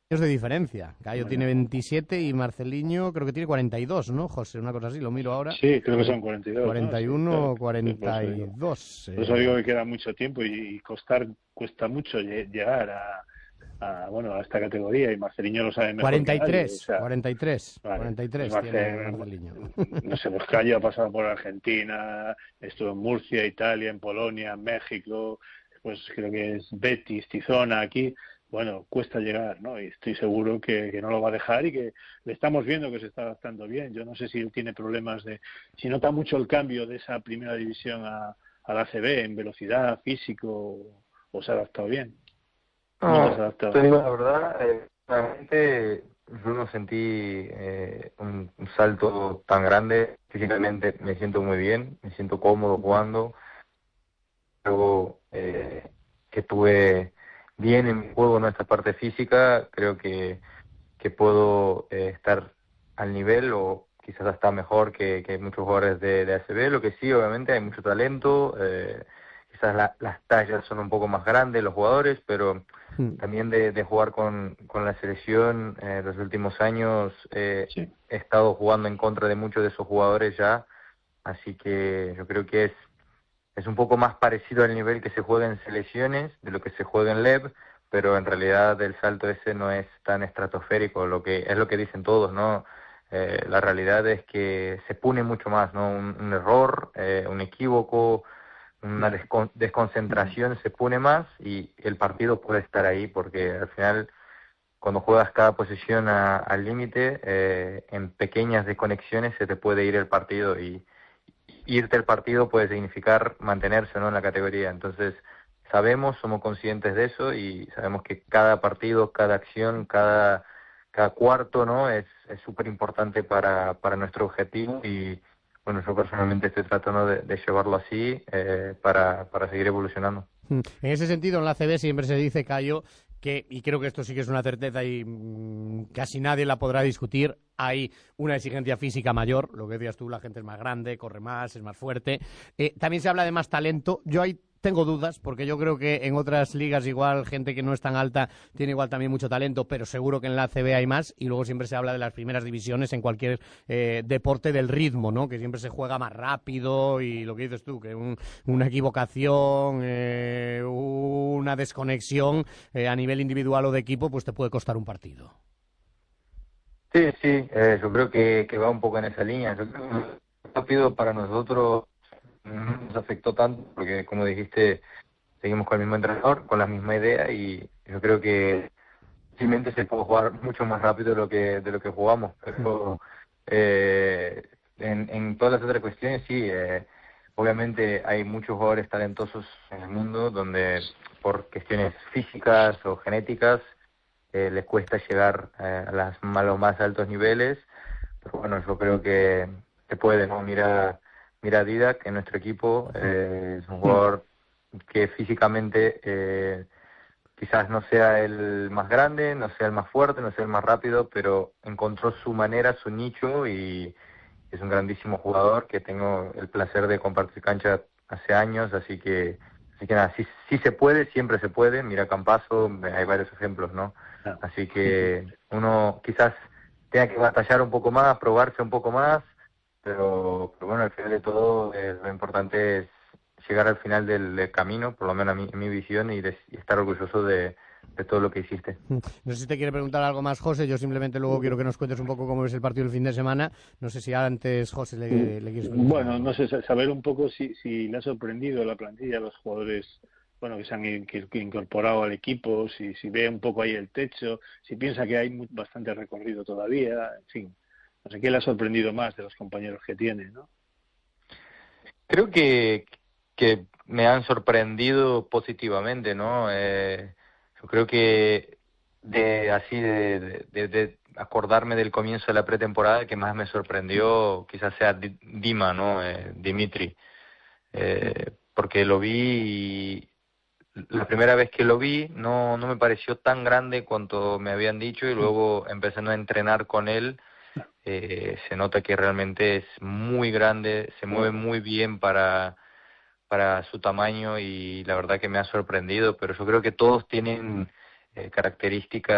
años de diferencia. Cayo tiene Bueno, 27 y Marceliño creo que tiene 42, ¿no, José? Una cosa así, lo miro ahora. sí, creo que Cuaren- son 42, ¿no? Sí, claro. 41 o Sí, por eso digo. 42. Por eso digo que queda mucho tiempo y cuesta mucho llegar bueno, a esta categoría, y Marceliño lo sabe mejor que nadie. O 43, sea, 43, vale, pues 43 tiene Marceliño. No sé, pues Cayo ha pasado por Argentina, estuvo en Murcia, Italia, en Polonia, en México, pues creo que es Betis, Tizona, aquí. Bueno, cuesta llegar, ¿no? Y estoy seguro que no lo va a dejar y que le estamos viendo que se está adaptando bien. Yo no sé si él tiene problemas si nota mucho el cambio de esa primera división a la ACB en velocidad, físico, o se ha adaptado bien. ¿Cómo te has No, te adaptado? digo la verdad, realmente yo no sentí un salto tan grande. Físicamente me siento muy bien, me siento cómodo jugando. Luego que estuve bien en mi juego, ¿no? Esta parte física, creo que puedo estar al nivel o quizás hasta mejor que muchos jugadores de ACB. Lo que sí, obviamente, hay mucho talento. Quizás las tallas son un poco más grandes los jugadores, pero también de jugar con la selección los últimos años Sí. he estado jugando en contra de muchos de esos jugadores ya, así que yo creo que es un poco más parecido al nivel que se juega en selecciones de lo que se juega en LEB, pero en realidad el salto ese no es tan estratosférico, lo que es lo que dicen todos, ¿no? La realidad es que se pune mucho más, ¿no? Un error, un equívoco, una Ya. desconcentración se pune más y el partido puede estar ahí porque al final cuando juegas cada posición al límite, en pequeñas desconexiones se te puede ir el partido y irte el partido puede significar mantenerse, ¿no? En la categoría. Entonces, somos conscientes de eso y sabemos que cada partido, cada acción, cada cuarto, ¿no? Es súper importante para nuestro objetivo y, bueno, yo personalmente estoy tratando de llevarlo así para seguir evolucionando. En ese sentido, en la CB siempre se dice, Cayo, y creo que esto sí que es una certeza y casi nadie la podrá discutir, hay una exigencia física mayor, lo que decías tú, la gente es más grande, corre más, es más fuerte. También se habla de más talento. Yo ahí tengo dudas, porque yo creo que en otras ligas igual gente que no es tan alta tiene igual también mucho talento, pero seguro que en la ACB hay más, y luego siempre se habla de las primeras divisiones en cualquier deporte del ritmo, ¿no? Que siempre se juega más rápido y lo que dices tú, que una equivocación, una desconexión a nivel individual o de equipo, pues te puede costar un partido. Sí, sí, yo creo que va un poco en esa línea. Yo creo que el rápido para nosotros no nos afectó tanto porque, como dijiste, seguimos con el mismo entrenador, con la misma idea y yo creo que simplemente se puede jugar mucho más rápido de lo que jugamos. Pero en todas las otras cuestiones sí, obviamente hay muchos jugadores talentosos en el mundo donde por cuestiones físicas o genéticas les cuesta llegar a los más altos niveles, pero bueno, yo creo que se puede, ¿no? Mira a Didac en nuestro equipo, es un jugador que físicamente quizás no sea el más grande, no sea el más fuerte, no sea el más rápido, pero encontró su manera, su nicho y es un grandísimo jugador que tengo el placer de compartir cancha hace años, así que nada, sí se puede, siempre se puede. Mira Campazo, hay varios ejemplos, ¿no? Ya. Así que uno quizás tenga que batallar un poco más, probarse un poco más, pero bueno, al final de todo lo importante es llegar al final del camino, por lo menos en mi visión, y estar orgulloso de todo lo que hiciste. No sé si te quiere preguntar algo más, José. Yo simplemente luego quiero que nos cuentes un poco cómo ves el partido del fin de semana. No sé si antes, José, le quieres preguntar Bueno, algo. no sé, saber un poco si le ha sorprendido la plantilla a los jugadores, bueno, que se han que incorporado al equipo, si ve un poco ahí el techo, si piensa que hay bastante recorrido todavía, en fin. No sé qué le ha sorprendido más de los compañeros que tiene, ¿no? Creo que me han sorprendido positivamente, ¿no? Yo creo que de acordarme del comienzo de la pretemporada, el que más me sorprendió quizás sea Dima, ¿no? Dimitri, porque lo vi y la primera vez que lo vi no me pareció tan grande cuanto me habían dicho y luego empezando a entrenar con él se nota que realmente es muy grande, se mueve muy bien para su tamaño y la verdad que me ha sorprendido, pero yo creo que todos tienen características